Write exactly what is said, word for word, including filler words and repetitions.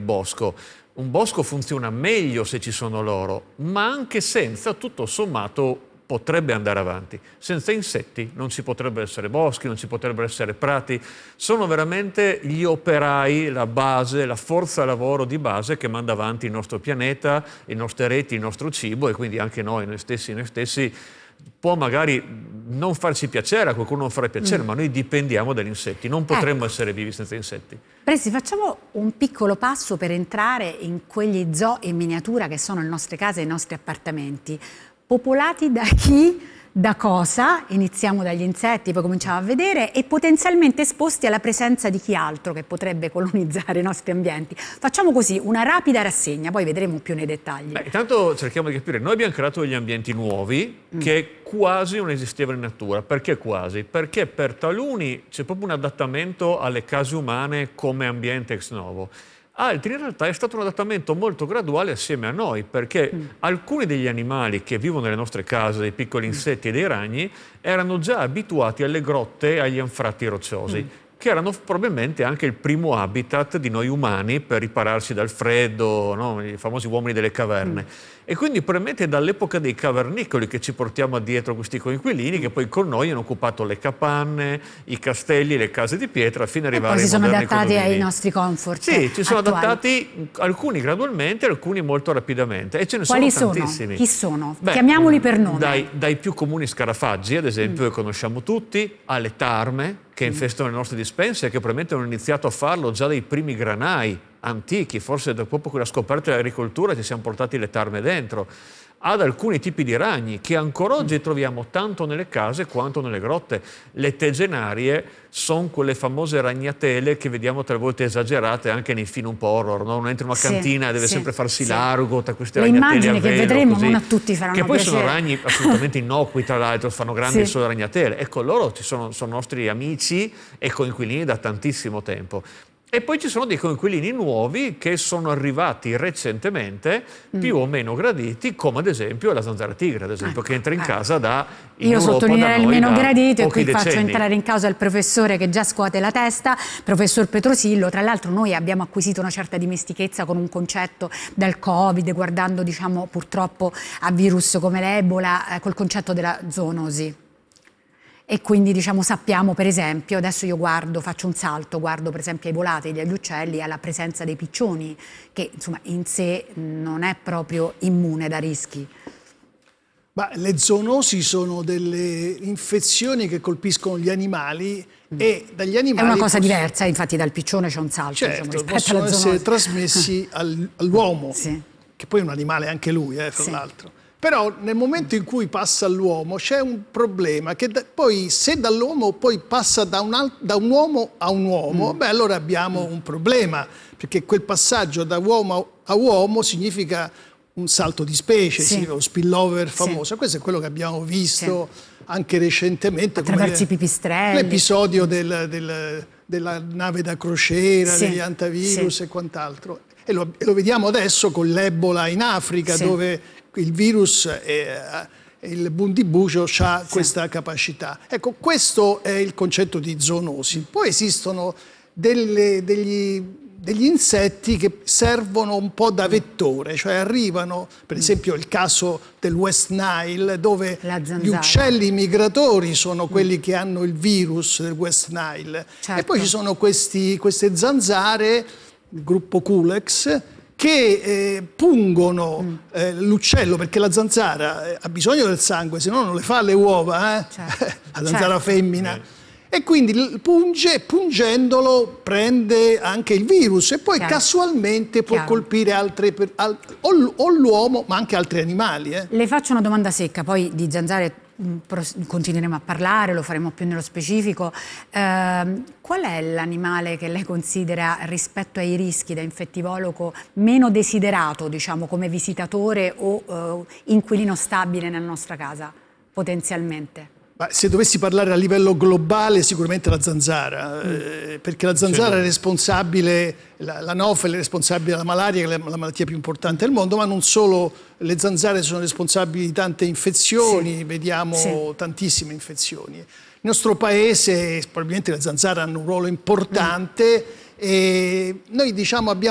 bosco. Un bosco funziona meglio se ci sono loro, ma anche senza, tutto sommato, potrebbe andare avanti. Senza insetti non ci potrebbero essere boschi, non ci potrebbero essere prati. Sono veramente gli operai, la base, la forza lavoro di base che manda avanti il nostro pianeta, le nostre reti, il nostro cibo, e quindi anche noi, noi stessi, noi stessi. Può magari non farci piacere, a qualcuno non farà piacere, mm. ma noi dipendiamo dagli insetti, non potremmo ecco. essere vivi senza insetti. Presi, facciamo un piccolo passo per entrare in quegli zoo in miniatura che sono le nostre case e i nostri appartamenti. Popolati da chi? Da cosa? Iniziamo dagli insetti, poi cominciamo a vedere, e potenzialmente esposti alla presenza di chi altro che potrebbe colonizzare i nostri ambienti. Facciamo così una rapida rassegna, poi vedremo più nei dettagli. Beh, intanto cerchiamo di capire. Noi abbiamo creato degli ambienti nuovi mm. che quasi non esistevano in natura. Perché quasi? Perché per taluni c'è proprio un adattamento alle case umane come ambiente ex novo. Altri in realtà è stato un adattamento molto graduale assieme a noi, perché mm. alcuni degli animali che vivono nelle nostre case, dei piccoli insetti mm. e dei ragni, erano già abituati alle grotte e agli anfratti rocciosi, mm. che erano probabilmente anche il primo habitat di noi umani per ripararsi dal freddo, no? I famosi uomini delle caverne. Mm. E quindi probabilmente è dall'epoca dei cavernicoli che ci portiamo dietro questi coinquilini, che poi con noi hanno occupato le capanne, i castelli, le case di pietra, fino ad arrivare ai moderni condomini. Si sono adattati condomini. ai nostri comfort. Sì, ci sono attuali. adattati alcuni gradualmente, alcuni molto rapidamente. E ce ne Quali sono sono? tantissimi. Chi sono? Beh, chiamiamoli per nome. Dai, dai più comuni scarafaggi, ad esempio, mm. che conosciamo tutti, alle tarme, che infestano le nostre dispense e che probabilmente hanno iniziato a farlo già dai primi granai antichi, forse dopo la scoperta dell'agricoltura ci siamo portati le tarme dentro, ad alcuni tipi di ragni che ancora oggi troviamo tanto nelle case quanto nelle grotte. Le tegenarie sono quelle famose ragnatele che vediamo talvolta esagerate anche nei film un po' horror, no? Uno entra in una sì, cantina e deve sì, sempre farsi sì. largo tra queste le ragnatele immagini a che velo, vedremo così, non a tutti faranno che poi piacere. sono ragni assolutamente innocui, tra l'altro fanno grandi sì. solo ragnatele. Ecco, loro ci sono, sono nostri amici e coinquilini da tantissimo tempo. E poi ci sono dei coinquilini nuovi che sono arrivati recentemente, mm. più o meno graditi, come ad esempio la zanzara tigre, ad esempio, ecco, che entra in ecco. casa da in Io Europa, sottolineerei il meno gradito e qui decenni. faccio entrare in causa il professore che già scuote la testa, professor Petrosillo. Tra l'altro noi abbiamo acquisito una certa dimestichezza con un concetto del Covid, guardando diciamo purtroppo a virus come l'Ebola, eh, col concetto della zoonosi. E quindi diciamo sappiamo per esempio, adesso io guardo, faccio un salto, guardo per esempio ai volatili, agli uccelli, alla presenza dei piccioni, che insomma in sé non è proprio immune da rischi. Ma le zoonosi sono delle infezioni che colpiscono gli animali mm. e dagli animali... È una cosa diversa, infatti dal piccione c'è un salto. Certo, diciamo, possono alla essere trasmessi al, all'uomo, sì. che poi è un animale anche lui, eh, fra sì. l'altro. Però nel momento in cui passa all'uomo c'è un problema, che da, poi se dall'uomo poi passa da un, da un uomo a un uomo, mm. beh allora abbiamo mm. un problema, perché quel passaggio da uomo a uomo significa un salto di specie, sì. sì, lo spillover famoso. Sì. Questo è quello che abbiamo visto sì. anche recentemente. Attraverso i pipistrelli. L'episodio del, del, della nave da crociera, sì. degli antivirus sì. e quant'altro. E lo, e lo vediamo adesso con l'Ebola in Africa, sì. dove il virus, eh, il bundibucio, ha sì. questa capacità. Ecco, questo è il concetto di zoonosi. Poi esistono delle, degli, degli insetti che servono un po' da vettore, cioè arrivano, per esempio il caso del West Nile, dove gli uccelli migratori sono quelli che hanno il virus del West Nile. Certo. E poi ci sono questi, queste zanzare, il gruppo Culex, che eh, pungono mm. eh, l'uccello, perché la zanzara eh, ha bisogno del sangue, se no non le fa le uova, eh? Certo. La zanzara certo. femmina. Mm. E quindi punge, pungendolo prende anche il virus e poi Chiaro. casualmente può Chiaro. colpire altre, al, o, o l'uomo ma anche altri animali. Eh. Le faccio una domanda secca, poi di zanzare continueremo a parlare, lo faremo più nello specifico. Eh, qual è l'animale che lei considera rispetto ai rischi da infettivologo meno desiderato, diciamo, come visitatore o eh, inquilino stabile nella nostra casa, potenzialmente? Ma se dovessi parlare a livello globale, sicuramente la zanzara, mm. eh, perché la zanzara è responsabile, l'anofele è responsabile della malaria, che è la malattia più importante del mondo, ma non solo, le zanzare sono responsabili di tante infezioni, sì. vediamo sì. tantissime infezioni. Nel nostro paese probabilmente le zanzare hanno un ruolo importante mm. e noi diciamo abbiamo